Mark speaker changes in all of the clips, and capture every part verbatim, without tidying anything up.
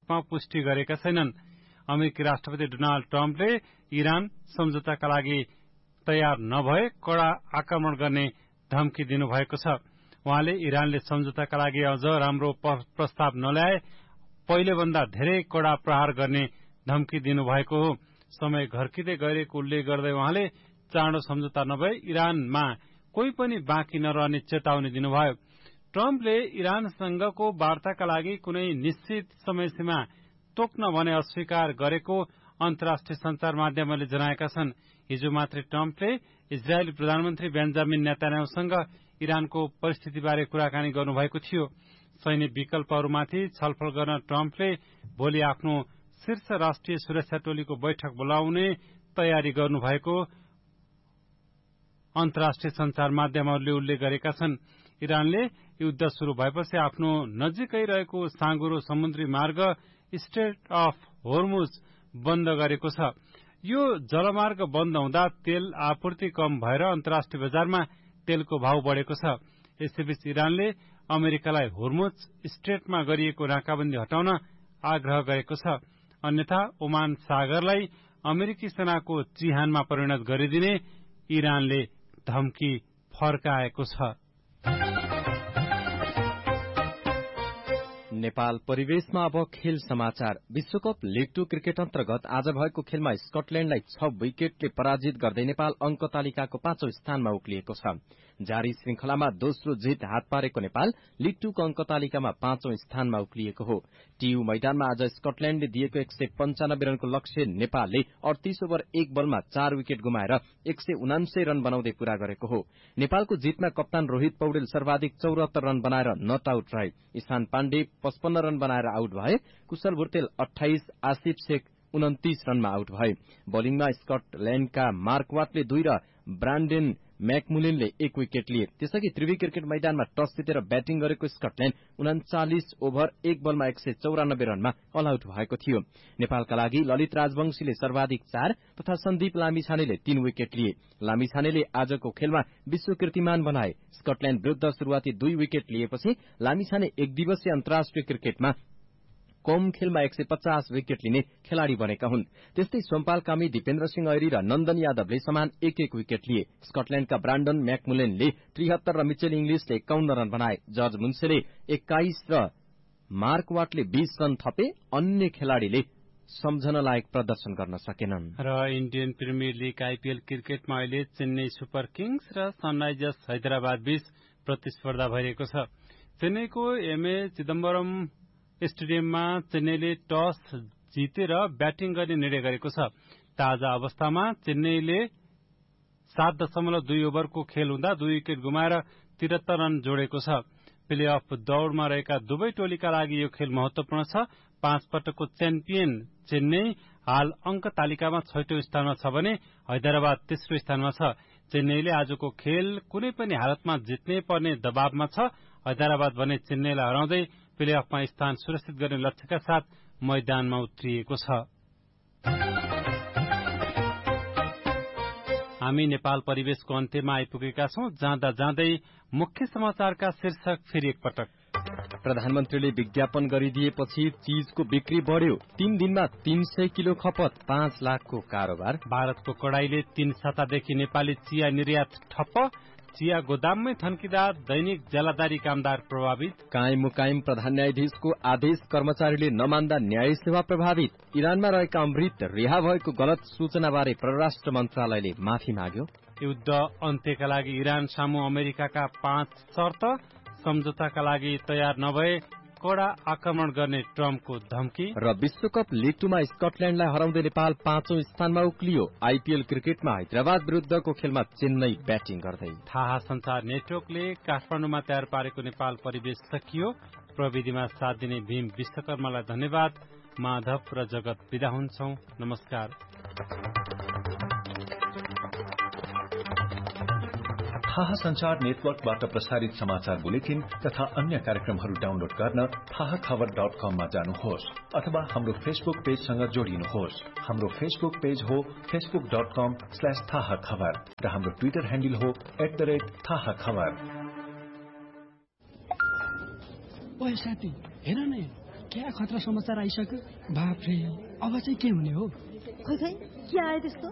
Speaker 1: पुष्टि गरेका छैनन्। अमेरिकी राष्ट्रपति डोनाल्ड ट्रम्पले इरान सम्झौताका लागि तयार नभए कड़ा आक्रमण गर्ने धम्की दिनुभएको छ। उहाँले इरानले सम्झौताका लागि अझ राम्रो प्रस्ताव नल्याए पहिलेभन्दा धेरै कड़ा प्रहार गर्ने धम्की दिनुभएको हो। समय घर्किँदै गएको उल्लेख गर्दै उहाँले चाँडो सम्झौता नभए इरानमा कोही पनि बाँकी नरहने चेतावनी दिनुभयो। ट्रम्पले इरानसँगको वार्ताका लागि कुनै निश्चित समयसीमा तोक्न भने अस्वीकार गरेको अन्तर्राष्ट्रिय संचार माध्यमले जनाएका छन्। हिजो मात्रै ट्रम्पले इजरायली प्रधानमन्त्री बेन्जामिन नेतान्याहुसँग इरानको परिस्थितिबारे कुराकानी गर्नुभएको थियो। सैन्य विकल्पहरूमाथि छलफल गर्न ट्रम्पले भोलि आफ्नो शीर्ष राष्ट्रिय सुरक्षा टोलीको बैठक बोलाउने तयारी गर्नुभएको अन्तर्राष्ट्रिय संचार माध्यमहरूले उल्लेख गरेका छन्। इरानले युद्ध शुरू भएपछि आफ्नो नजिकै रहेको साँगुरो समुद्री मार्ग स्ट्रेट अफ होर्मुज बन्द गरेको छ। यो जलमार्ग बन्द हुँदा तेल आपूर्ति कम भएर अन्तर्राष्ट्रिय बजारमा तेलको भाव बढेको छ। यसैबीच इरानले अमेरिकालाई होर्मुज स्ट्रेटमा गरिएको नाकाबन्दी हटाउन आग्रह गरेको छ। अन्यथा ओमान सागरलाई अमेरिकी सेनाको चिहानमा परिणत गरिदिने इरानले धम्की फर्काएको छ।
Speaker 2: नेपाल परिवेशमा अब खेल समाचार। विश्वकप लिग टू क्रिकेट अन्तर्गत आज भएको खेलमा स्कटल्याण्डलाई छ विकेटले पराजित गर्दै नेपाल अंक तालिकाको पाँचौं स्थानमा उक्लिएको छ। जारी श्रृंखलामा दोस्रो जित हात पारेको नेपाल लिग टू को अंक तालिकामा पाँचौं स्थानमा उक्लिएको हो। टीयू मैदानमा आज स्कटल्याण्डले दिएको एक सय पञ्चानब्बे रनको लक्ष्य नेपालले अडतीस ओभर एक बलमा चार विकेट गुमाएर एक सय उनान्सय रन बनाउँदै पूरा गरेको हो। नेपालको जितमा कप्तान रोहित पौडेल सर्वाधिक चौरात्तर रन बनाएर नट आउट रहे। इशान पाण्डे पचपन्न रन बनाएर आउट भए। कुशल भुर्तेल अठाइस, आसिफ शेख उन्तीस रनमा आउट भए। बोलिङमा स्कटल्याण्डका मार्क वाटले दुई र ब्रान्डेन मैकमुलेनले एक विकेट लिए। त्यसअघि त्रिवी क्रिकेट मैदानमा टस जितेर ब्याटिङ गरेको स्कटल्याण्ड उनाचालिस ओभर एक बलमा एक सय चौरानब्बे रनमा अल आउट भएको थियो। नेपालका लागि ललित राजवंशीले सर्वाधिक चार तथा सन्दीप लामिछानेले तीन विकेट लिए। लामिछानेले आजको खेलमा विश्व कीर्तिमान बनाए। स्कटल्याण्ड विरूद्ध शुरूआती दुई विकेट लिएपछि लामिछाने एक दिवसीय अन्तर्राष्ट्रिय क्रिकेटमा कम खेलमा एक सय पचास विकेट लिने खेलाड़ी बनेका हुन्। त्यस्तै सोमपाल कामी, दिपेन्द्र सिंह ऐरी र नन्दन यादवले समान एक एक विकेट लिए। स्कटल्याण्डका ब्रान्डन मैकमुलेनले त्रिहत्तर र मिचेल इंग्लिशले एकाउन्न रन बनाए। जर्ज मुन्सेले एक्काइस र मार्क वाटले बीस रन थपे। अन्य खेलाड़ीले सम्झन लायक प्रदर्शन गर्न सकेनन्।
Speaker 1: र इन्डियन प्रिमियर लीग आईपीएल क्रिकेटमा अहिले चेन्नई सुपर किङ्स र सनराइजर्स हैदराबाद बीच प्रतिस्पर्धा भइरहेको छ। चेन्नईको एमए चिदम्बरम स्टेडियममा चेन्नईले टस जितेर ब्याटिङ गर्ने निर्णय गरेको छ। ताजा अवस्थामा चेन्नईले सात दशमलव दुई ओभरको खेल हुँदा दुई विकेट गुमाएर त्रिहत्तर रन जोडेको छ। प्ले अफ दौड़मा रहेका दुवै टोलीका लागि यो खेल महत्वपूर्ण छ। पाँच पटकको च्याम्पियन चेन्नई हाल अंक तालिकामा छैटौं स्थानमा छ भने हैदराबाद तेस्रो स्थानमा छ। चेन्नईले आजको खेल कुनै पनि हालतमा जित्नै पर्ने दबावमा छ। हैदराबाद भने चेन्नईलाई हराउँदै प्ले अफमा स्थान सुरक्षित गर्ने लक्ष्यका साथ मैदानमा उत्रिएको छ। हामी नेपाल परिवेशको अन्त्यमा आइपुगेका छौं। जाँदा जाँदै मुख्य समाचारका शीर्षक फेरि एकपटक।
Speaker 2: प्रधानमन्त्रीले विज्ञापन गरिदिएपछि चीजको बिक्री बढ्यो। तीन दिनमा तीन सय किलो खपत, पाँच लाखको कारोबार।
Speaker 1: भारतको कडाईले तीन सातादेखि नेपाली चिया निर्यात ठप्प। चिया गोदाममै थन्किँदा दैनिक ज्यालादारी कामदार प्रभावित।
Speaker 2: कायम मुकायम प्रधान न्यायाधीशको आदेश कर्मचारीले नमान्दा न्याय सेवा प्रभावित। इरानमा रहेका अमृत रिहा भएको गलत सूचनाबारे परराष्ट्र मन्त्रालयले माफी माग्यो।
Speaker 1: युद्ध अन्त्यका लागि इरान सामु अमेरिकाका पाँच शर्त। सम्झौताका लागि तयार नभए कड़ा आक्रमण गर्ने ट्रम्पको धम्की।
Speaker 2: र विश्वकप लिग टूमा स्कटल्याण्डलाई हराउँदै नेपाल पाँचौं स्थानमा उक्लियो। आईपीएल क्रिकेटमा हैदराबाद विरूद्धको खेलमा चेन्नई ब्याटिङ गर्दै।
Speaker 1: थाहा संचार नेटवर्कले काठमाडौँमा तयार पारेको नेपाल परिवेश सकियो। प्रविधिमा साथ दिने भीम विश्वकर्मालाई धन्यवाद। माधव र जगत बिदा हुन्छौं। नमस्कार।
Speaker 3: थाहा संचार नेटवर्कबाट प्रसारित समाचार बुलेटिन तथा अन्य कार्यक्रमहरू डाउनलोड गर्न थाहा खबर डट कममा जानुहोस् अथवा हाम्रो फेसबुक पेजसँग जोडिनुहोस्। हाम्रो फेसबुक पेज हो फेसबुक डट कम स्ल्याश थाहा खबर र हाम्रो ट्विटर ह्यान्डल हो एट द रेट थाहा खबर।
Speaker 4: ओए साथी, हेर न क्या खतरा समाचार आइसक्यो बाफ्रे अब चाहिँ के हुने हो
Speaker 5: खोइ खै के आयो त्यस्तो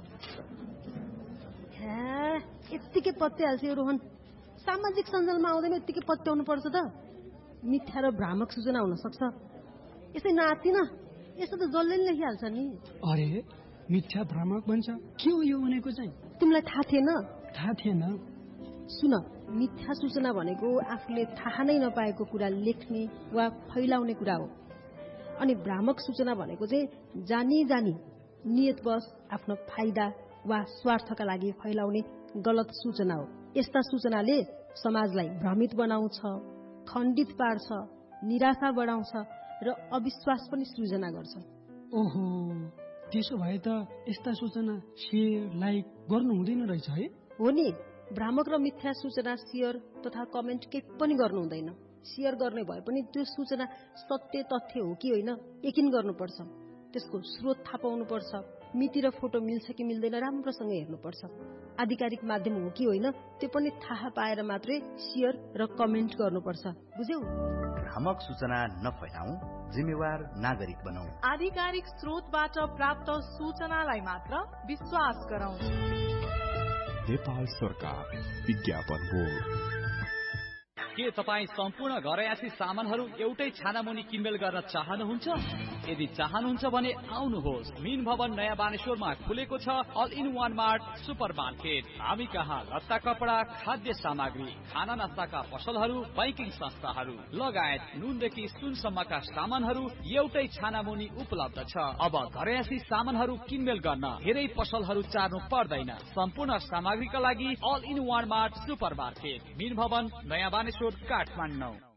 Speaker 5: यत्तिकै पत्याइहाल्छ यो रोहन सामाजिक सञ्जालमा आउँदैन यत्तिकै पत्याउनु पर्छ त मिथ्या र भ्रामक सूचना हुन सक्छ यसै नातिन यस्तो त जसले नि लेखिहाल्छ नि
Speaker 4: अरे मिथ्या भ्रामक भन्छ के हो यो भनेको चाहिँ
Speaker 5: तिमीलाई थाहा थिएन
Speaker 4: थाहा थिएन
Speaker 5: सुन मिथ्या सूचना भनेको आफूले थाहा नै नपाएको कुरा लेख्ने वा फैलाउने कुरा हो अनि भ्रामक सूचना भनेको चाहिँ जानी जानी नियतवश आफ्नो फाइदा वा स्वार्थका लागि फैलाउने गलत सूचना हो यस्ता सूचनाले समाजलाई भ्रमित बनाउँछ खण्डित पार्छ निराशा बढाउँछ र अविश्वास पनि सृजना गर्छ
Speaker 4: ओहो त्यसो भए त यस्ता सूचना शेयर लाइक गर्नु हुँदैन रहेछ है
Speaker 5: हो नि भ्रामक र मिथ्या सूचना शेयर तथा कमेन्ट केही पनि गर्नु हुँदैन शेयर गर्ने भए पनि त्यो सूचना सत्य तथ्य हो कि होइन यकिन गर्नुपर्छ त्यसको स्रोत थाहा पाउनुपर्छ मिति र फोटो मिल्छ कि मिल्दैन राम्रोसँग हेर्नुपर्छ आधिकारिक माध्यम हो कि होइन त्यो पनि थाहा पाएर मात्रै शेयर र कमेन्ट गर्नुपर्छ बुझ्यौ
Speaker 6: भ्रामक सूचना नफैलाऊ जिम्मेवार नागरिक बनाऊ
Speaker 7: आधिकारिक स्रोतबाट प्राप्त सूचनालाई मात्र विश्वास गरौं
Speaker 8: नेपाल सरकार विज्ञापन बोर्ड
Speaker 9: के तपाईँ सम्पूर्ण घरयासी सामानहरू एउटै छानामुनि किनमेल गर्न चाहनुहुन्छ यदि चाहनुहुन्छ भने आउनुहोस् मीन भवन नयाँ बानेश्वरमा खुलेको छ all in one mart super market हामी कहाँ लत्ता कपडा खाद्य सामग्री खाना नास्ताका पसलहरू बैंकिङ संस्थाहरू लगायत नुनदेखि सुनसम्मका सामानहरू एउटै छानामुनि उपलब्ध छ अब घरयासी सामानहरू किनमेल गर्न धेरै पसलहरू चार्नु पर्दैन सम्पूर्ण सामग्रीका लागि all in one mart super market मीन भवन नयाँ बानेश्वर काठमाडौँ